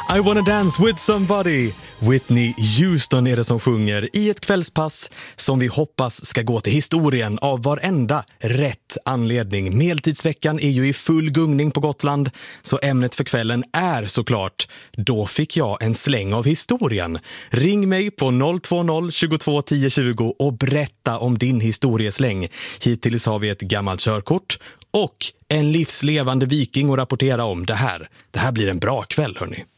I wanna dance with somebody. Whitney Houston är det som sjunger i ett kvällspass som vi hoppas ska gå till historien av varenda rätt anledning. Medeltidsveckan är ju i full gungning på Gotland, så ämnet för kvällen är såklart Då fick jag en släng av historien. Ring mig på 020 22 10 20 och berätta om din historiesläng. Hittills har vi ett gammalt körkort och en livslevande viking att rapportera om. Det här blir en bra kväll, hörni.